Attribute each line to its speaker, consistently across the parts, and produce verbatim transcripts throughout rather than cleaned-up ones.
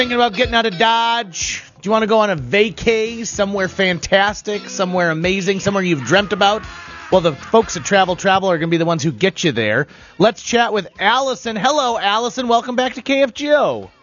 Speaker 1: Thinking about getting out of Dodge? Do you want to go on a vacay somewhere fantastic, somewhere amazing, somewhere you've dreamt about? Well, the folks at Travel Travel are going to be the ones who get you there. Let's chat with Allison. Hello, Allison. Welcome back to K F G O.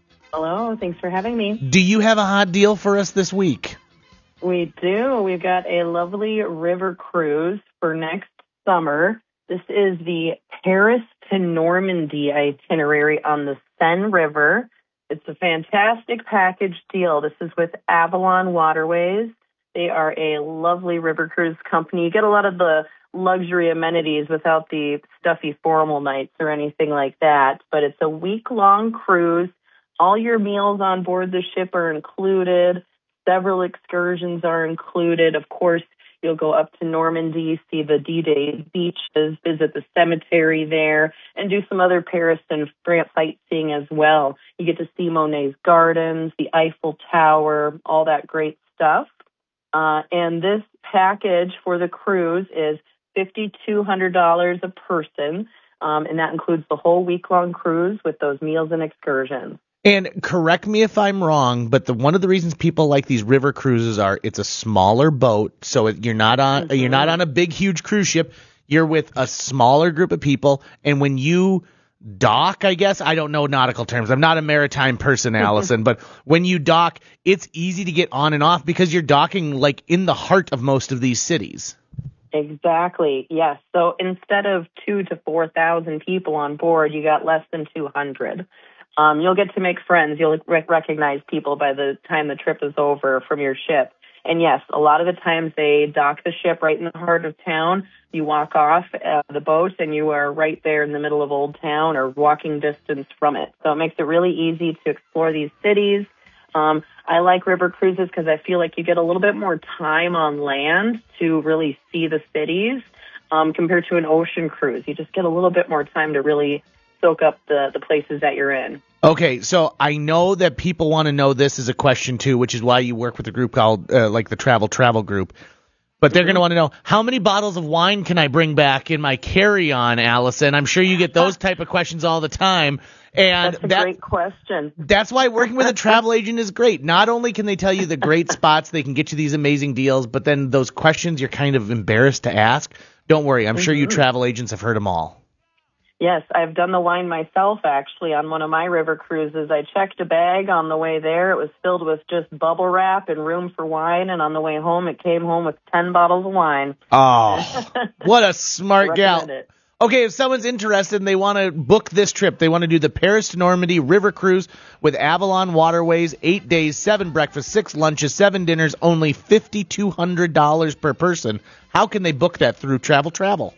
Speaker 2: Hello. Thanks for having me.
Speaker 1: Do you have a hot deal for us this week?
Speaker 2: We do. We've got a lovely river cruise for next summer. This is the Paris to Normandy itinerary on the Seine River. It's a fantastic package deal. This is with Avalon Waterways. They are a lovely river cruise company. You get a lot of the luxury amenities without the stuffy formal nights or anything like that. But it's a week-long cruise. All your meals on board the ship are included. Several excursions are included. Of course, you'll go up to Normandy, see the D-Day beaches, visit the cemetery there, and do some other Paris and France sightseeing as well. You get to see Monet's gardens, the Eiffel Tower, all that great stuff. Uh, and this package for the cruise is five thousand two hundred dollars a person, um, and that includes the whole week-long cruise with those meals and excursions.
Speaker 1: And correct me if I'm wrong, but the one of the reasons people like these river cruises are it's a smaller boat, so it, you're not on mm-hmm. you're not on a big huge cruise ship. You're with a smaller group of people, and when you dock, I guess I don't know nautical terms. I'm not a maritime person, Allison, but when you dock, it's easy to get on and off because you're docking like in the heart of most of these cities.
Speaker 2: Exactly. Yes. So instead of two to four thousand people on board, you got less than two hundred. Um, you'll get to make friends. You'll rec- recognize people by the time the trip is over from your ship. And yes, a lot of the times they dock the ship right in the heart of town. You walk off uh, the boat and you are right there in the middle of Old Town or walking distance from it. So it makes it really easy to explore these cities. Um, I like river cruises because I feel like you get a little bit more time on land to really see the cities um, compared to an ocean cruise. You just get a little bit more time to really soak up the, the places that you're in.
Speaker 1: Okay, so I know that people want to know this is a question too, which is why you work with a group called uh, like the Travel Travel Group. But they're mm-hmm. going to want to know, how many bottles of wine can I bring back in my carry-on, Allison? I'm sure you get those type of questions all the time. And
Speaker 2: that's a
Speaker 1: that,
Speaker 2: great question.
Speaker 1: That's why working with a travel agent is great. Not only can they tell you the great spots, they can get you these amazing deals, but then those questions you're kind of embarrassed to ask, don't worry. I'm mm-hmm. sure you travel agents have heard them all.
Speaker 2: Yes, I've done the wine myself, actually, on one of my river cruises. I checked a bag on the way there. It was filled with just bubble wrap and room for wine, and on the way home, it came home with ten bottles of wine.
Speaker 1: Oh, what a smart gal.
Speaker 2: It.
Speaker 1: Okay, if someone's interested and they want to book this trip, they want to do the Paris to Normandy river cruise with Avalon Waterways, eight days, seven breakfasts, six lunches, seven dinners, only five thousand two hundred dollars per person. How can they book that through Travel Travel?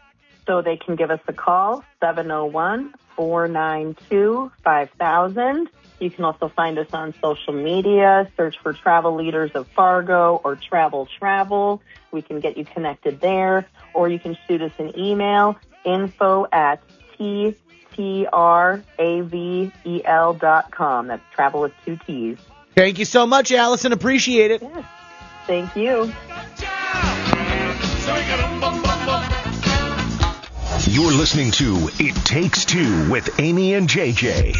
Speaker 2: So they can give us a call, seven oh one, four nine two, five thousand. You can also find us on social media. Search for Travel Leaders of Fargo or Travel Travel. We can get you connected there. Or you can shoot us an email, info at T T R A V E L dot com. That's travel with two T's.
Speaker 1: Thank you so much, Allison. Appreciate it.
Speaker 2: Yes. Thank you.
Speaker 3: You're listening to It Takes Two with Amy and J J.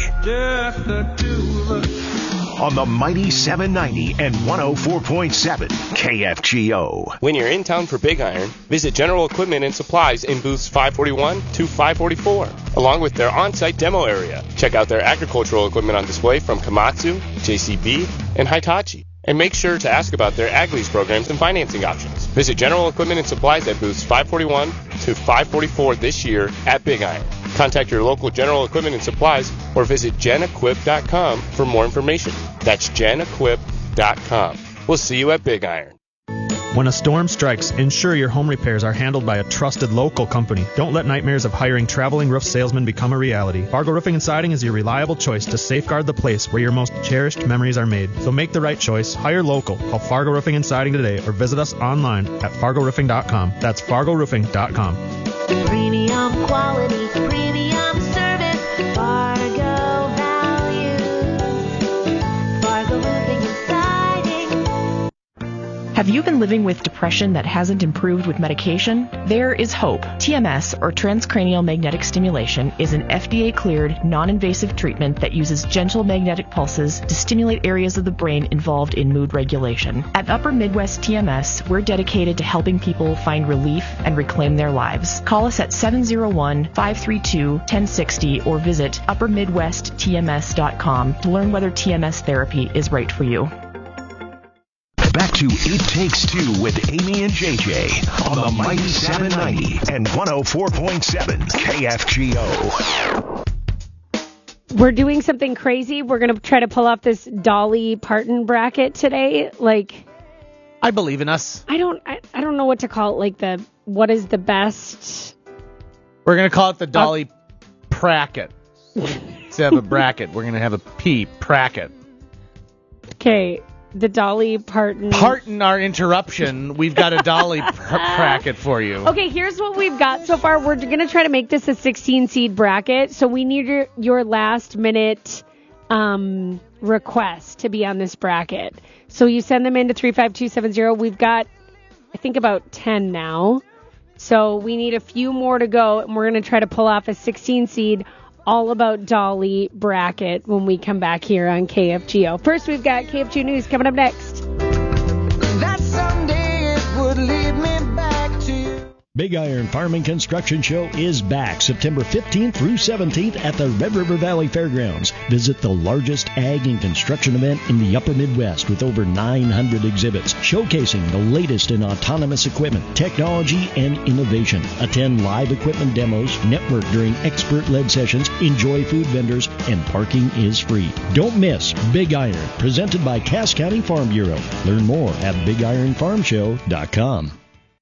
Speaker 3: On the mighty seven ninety and one oh four point seven K F G O.
Speaker 4: When you're in town for Big Iron, visit General Equipment and Supplies in booths five forty-one to five forty-four, along with their on-site demo area. Check out their agricultural equipment on display from Komatsu, J C B, and Hitachi. And make sure to ask about their ag lease programs and financing options. Visit General Equipment and Supplies at booths five forty-one to five forty-four this year at Big Iron. Contact your local General Equipment and Supplies or visit gen equip dot com for more information. That's gen equip dot com. We'll see you at Big Iron.
Speaker 5: When a storm strikes, ensure your home repairs are handled by a trusted local company. Don't let nightmares of hiring traveling roof salesmen become a reality. Fargo Roofing and Siding is your reliable choice to safeguard the place where your most cherished memories are made. So make the right choice. Hire local. Call Fargo Roofing and Siding today or visit us online at fargo roofing dot com. That's fargo roofing dot com.
Speaker 6: Premium quality, premium service, Fargo value, Fargo Roofing and Siding.
Speaker 7: Have you been living with depression that hasn't improved with medication? There is hope. T M S, or transcranial magnetic stimulation, is an F D A-cleared, non-invasive treatment that uses gentle magnetic pulses to stimulate areas of the brain involved in mood regulation. At Upper Midwest T M S, we're dedicated to helping people find relief and reclaim their lives. Call us at seven oh one, five three two, one oh six oh or visit upper midwest t m s dot com to learn whether T M S therapy is right for you.
Speaker 3: Back to It Takes Two with Amy and J J on the Mighty seven ninety and one oh four point seven K F G O.
Speaker 8: We're doing something crazy. We're going to try to pull off this Dolly Parton bracket today. Like,
Speaker 1: I believe in us.
Speaker 8: I don't I, I don't know what to call it. Like, the what is the best?
Speaker 1: We're going to call it the Dolly uh, Pracket. Instead of a bracket, we're going to have a P, Pracket.
Speaker 8: Okay. The Dolly Parton.
Speaker 1: Pardon our interruption. We've got a Dolly pr- bracket for you.
Speaker 8: Okay, here's what we've got so far. We're going to try to make this a sixteen seed bracket. So we need your, your last minute um, request to be on this bracket. So you send them in to three five two seven zero. We've got, I think, about ten now. So we need a few more to go. And we're going to try to pull off a sixteen seed all about Dolly bracket when we come back here on K F G O. First, we've got K F G O News coming up next.
Speaker 9: That someday it would lead me back to you.
Speaker 10: Big Iron Farm and Construction Show is back September fifteenth through seventeenth at the Red River Valley Fairgrounds. Visit the largest ag and construction event in the upper Midwest with over nine hundred exhibits showcasing the latest in autonomous equipment, technology, and innovation. Attend live equipment demos, network during expert-led sessions, enjoy food vendors, and parking is free. Don't miss Big Iron, presented by Cass County Farm Bureau. Learn more at big iron farm show dot com.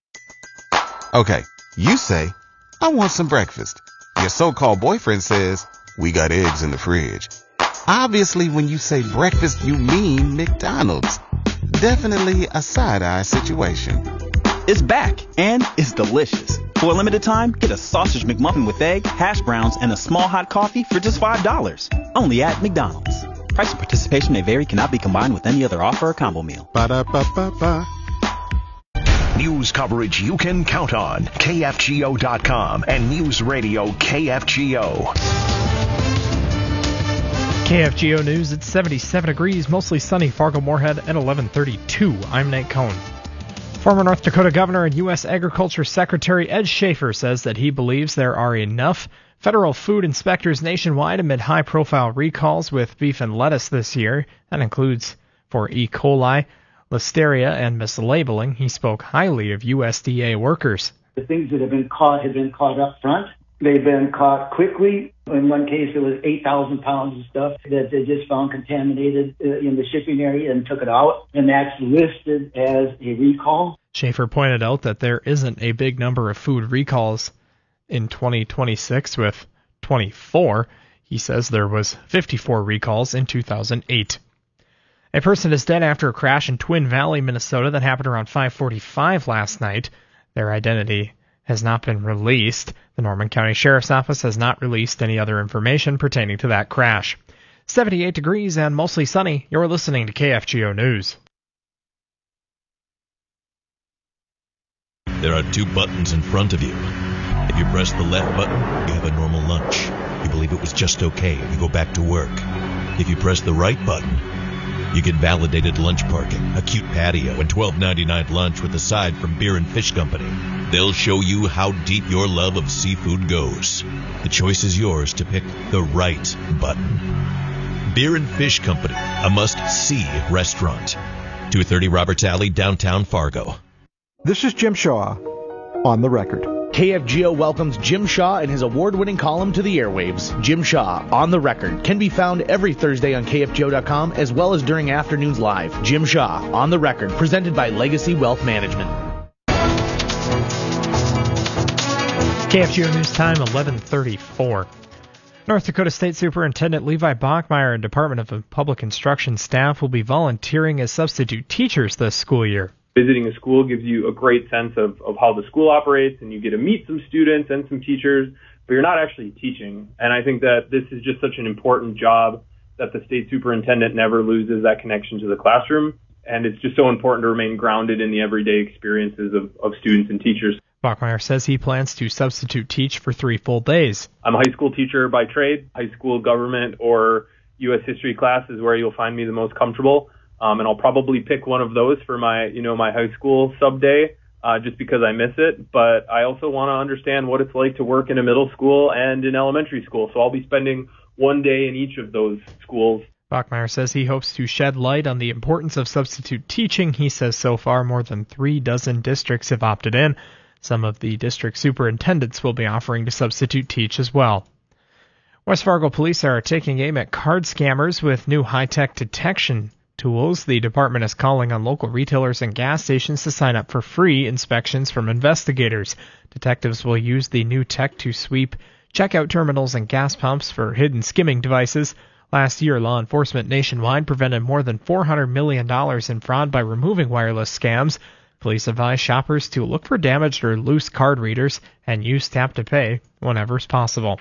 Speaker 11: Okay, you say, I want some breakfast. Your so-called boyfriend says, we got eggs in the fridge. Obviously, when you say breakfast, you mean McDonald's. Definitely a side-eye situation.
Speaker 12: It's back, and it's delicious. For a limited time, get a sausage McMuffin with egg, hash browns, and a small hot coffee for just five dollars. Only at McDonald's. Price and participation may vary, cannot be combined with any other offer or combo meal.
Speaker 3: Ba-da-ba-ba-ba. News coverage you can count on. K F G O dot com and News Radio K F G O.
Speaker 5: K F G O News, it's seventy-seven degrees, mostly sunny, Fargo-Moorhead at eleven thirty-two. I'm Nate Cohn. Former North Dakota Governor and U S Agriculture Secretary Ed Schaefer says that he believes there are enough federal food inspectors nationwide amid high-profile recalls with beef and lettuce this year. That includes for E. coli, Listeria, and mislabeling. He spoke highly of U S D A workers.
Speaker 13: The things that have been caught have been caught up front. They've been caught quickly. In one case, it was eight thousand pounds of stuff that they just found contaminated in the shipping area and took it out, and that's listed as a recall.
Speaker 5: Schaefer pointed out that there isn't a big number of food recalls in twenty twenty-six with twenty-four. He says there was fifty-four recalls in two thousand eight. A person is dead after a crash in Twin Valley, Minnesota that happened around five forty-five last night. Their identity has not been released. The Norman County Sheriff's Office has not released any other information pertaining to that crash. seventy-eight degrees and mostly sunny. You're listening to K F G O News.
Speaker 14: There are two buttons in front of you. If you press the left button, you have a normal lunch. You believe it was just okay. You go back to work. If you press the right button, you get validated lunch parking, a cute patio, and twelve ninety-nine lunch with a side from Beer and Fish Company. They'll show you how deep your love of seafood goes. The choice is yours to pick the right button. Beer and Fish Company, a must-see restaurant. two thirty Roberts Alley, downtown Fargo.
Speaker 15: This is Jim Shaw, on the record.
Speaker 1: K F G O welcomes Jim Shaw and his award-winning column to the airwaves. Jim Shaw, On the Record, can be found every Thursday on K F G O dot com as well as during afternoons live. Jim Shaw, On the Record, presented by Legacy Wealth Management.
Speaker 5: K F G O News Time, eleven thirty-four. North Dakota State Superintendent Levi Bachmeyer and Department of Public Instruction staff will be volunteering as substitute teachers this school year.
Speaker 16: Visiting a school gives you a great sense of, of how the school operates, and you get to meet some students and some teachers, but you're not actually teaching. And I think that this is just such an important job that the state superintendent never loses that connection to the classroom. and it's just so important to remain grounded in the everyday experiences of, of students and teachers.
Speaker 17: Bachmeyer says he plans to substitute teach for three full days.
Speaker 16: I'm a high school teacher by trade. High school government or U S history class is where you'll find me the most comfortable. Um, and I'll probably pick one of those for my, you know, my high school sub day, uh, just because I miss it. But I also want to understand what it's like to work in a middle school and in elementary school. So I'll be spending one day in each of those schools.
Speaker 17: Bachmeyer says he hopes to shed light on the importance of substitute teaching. He says so far more than three dozen districts have opted in. Some of the district superintendents will be offering to substitute teach as well. West Fargo police are taking aim at card scammers with new high-tech detection tools. The department is calling on local retailers and gas stations to sign up for free inspections from investigators. Detectives will use the new tech to sweep checkout terminals and gas pumps for hidden skimming devices. Last year, law enforcement nationwide prevented more than four hundred million dollars in fraud by removing wireless scams. Police advise shoppers to look for damaged or loose card readers and use Tap to Pay whenever is possible.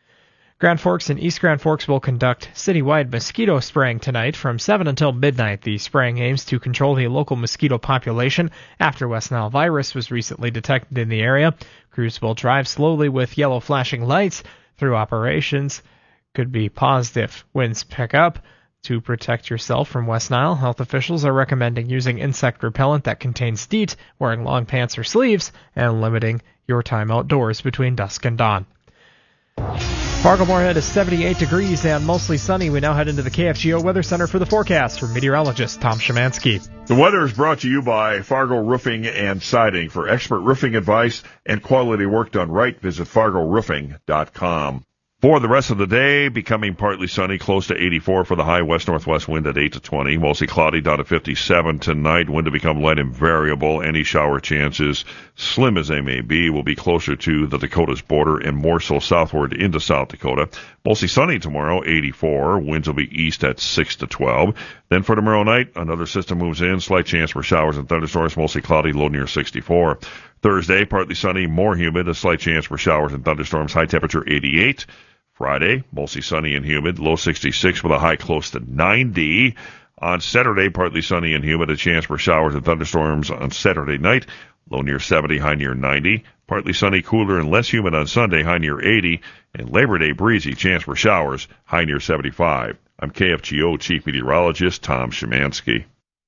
Speaker 17: Grand Forks and East Grand Forks will conduct citywide mosquito spraying tonight from seven until midnight. The spraying aims to control the local mosquito population after West Nile virus was recently detected in the area. Crews will drive slowly with yellow flashing lights through operations. Could be paused if winds pick up. To protect yourself from West Nile, health officials are recommending using insect repellent that contains DEET, wearing long pants or sleeves, and limiting your time outdoors between dusk and dawn. Fargo-Moorhead is seventy-eight degrees and mostly sunny. We now head into the K F G O Weather Center for the forecast from meteorologist Tom Szymanski.
Speaker 18: The weather is brought to you by Fargo Roofing and Siding. For expert roofing advice and quality work done right, visit fargo roofing dot com. For the rest of the day, becoming partly sunny, close to eighty-four for the high, west-northwest wind at eight to twenty. Mostly cloudy, down to fifty-seven tonight. Wind to become light and variable. Any shower chances, slim as they may be, will be closer to the Dakotas border and more so southward into South Dakota. Mostly sunny tomorrow, eighty-four. Winds will be east at six to twelve. Then for tomorrow night, another system moves in. Slight chance for showers and thunderstorms, mostly cloudy, low near sixty-four. Thursday, partly sunny, more humid, a slight chance for showers and thunderstorms, high temperature eighty-eight. Friday, mostly sunny and humid, low sixty-six with a high close to ninety. On Saturday, partly sunny and humid, a chance for showers and thunderstorms on Saturday night, low near seventy, high near ninety. Partly sunny, cooler, and less humid on Sunday, high near eighty. And Labor Day breezy, chance for showers, high near seventy-five. I'm K F G O Chief Meteorologist Tom Szymanski.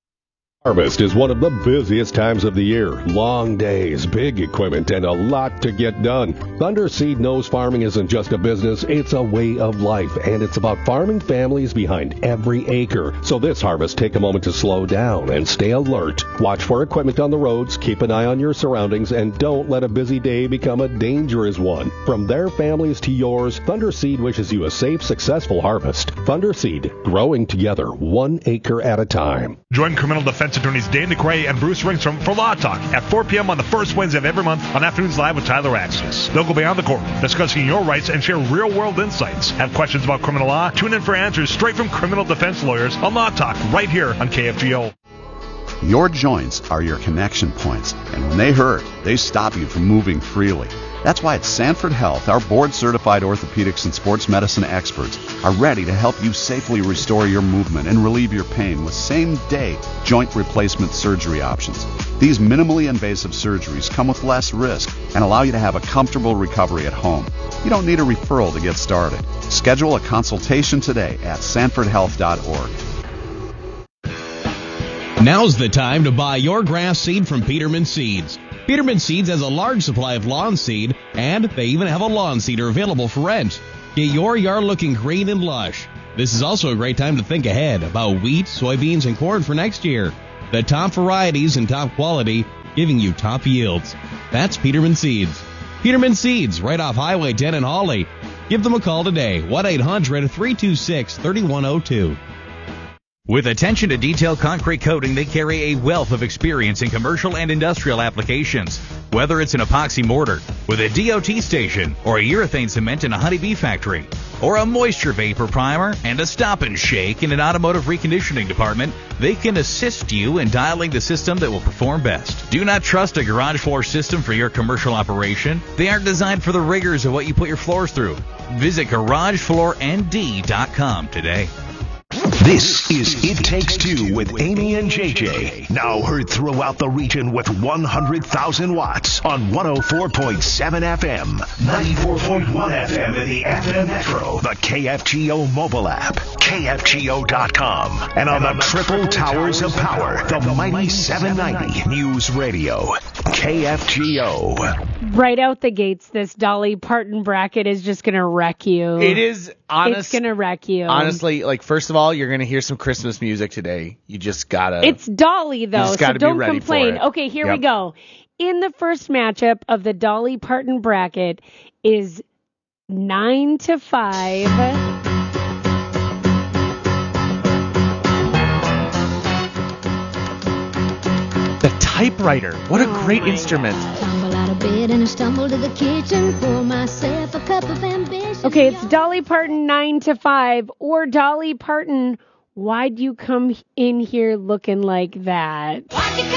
Speaker 19: Harvest is one of the busiest times of the year. Long days, big equipment, and a lot to get done. Thunder Seed knows farming isn't just a business, it's a way of life, and it's about farming families behind every acre. So this harvest, take a moment to slow down and stay alert. Watch for equipment on the roads, keep an eye on your surroundings, and don't let a busy day become a dangerous one. From their families to yours, Thunder Seed wishes you a safe, successful harvest. Thunder Seed, growing together, one acre at a time.
Speaker 20: Join criminal defense attorneys Dan DeCray and Bruce Ringstrom for Law Talk at four p.m. on the first Wednesday of every month on Afternoons Live with Tyler Axis. They'll go beyond the court, discussing your rights and share real-world insights. Have questions about criminal law? Tune in for answers straight from criminal defense lawyers on Law Talk right here on K F G O.
Speaker 21: Your joints are your connection points, and when they hurt, they stop you from moving freely. That's why at Sanford Health, our board-certified orthopedics and sports medicine experts are ready to help you safely restore your movement and relieve your pain with same-day joint replacement surgery options. These minimally invasive surgeries come with less risk and allow you to have a comfortable recovery at home. You don't need a referral to get started. Schedule a consultation today at sanford health dot org.
Speaker 22: Now's the time to buy your grass seed from Peterman Seeds. Peterman Seeds has a large supply of lawn seed, and they even have a lawn seeder available for rent. Get your yard looking green and lush. This is also a great time to think ahead about wheat, soybeans, and corn for next year. The top varieties and top quality, giving you top yields. That's Peterman Seeds. Peterman Seeds, right off Highway ten in Hawley. Give them a call today, one eight hundred three two six three one zero two.
Speaker 23: With attention to detail concrete coating, they carry a wealth of experience in commercial and industrial applications. Whether it's an epoxy mortar with a D O T station, or a urethane cement in a honeybee factory, or a moisture vapor primer and a stop and shake in an automotive reconditioning department, they can assist you in dialing the system that will perform best. Do not trust a garage floor system for your commercial operation. They aren't designed for the rigors of what you put your floors through. Visit garage floor n d dot com today.
Speaker 3: This is It Takes Two with Amy and J J. Now heard throughout the region with one hundred thousand watts on one oh four point seven F M, ninety-four point one F M in the F M Metro, the K F G O mobile app, K F G O dot com, and on the triple towers of power, the mighty seven ninety News Radio, K F G O.
Speaker 8: Right out the gates, this Dolly Parton bracket is just going to wreck you.
Speaker 1: It is honest.
Speaker 8: It's going to wreck you.
Speaker 1: Honestly, like, first of all, you're going to hear some Christmas music today. You just got to.
Speaker 8: It's Dolly, though, so don't complain.
Speaker 1: For it.
Speaker 8: Okay, here
Speaker 1: yep.
Speaker 8: we go. In the first matchup of the Dolly Parton bracket is nine to five.
Speaker 1: The typewriter. What a great instrument.
Speaker 2: Tumble out of bed and I stumble to the kitchen for myself a cup of ambition.
Speaker 8: Okay, it's Dolly Parton nine to five or Dolly Parton, why'd you come in here looking like that?
Speaker 2: Why'd you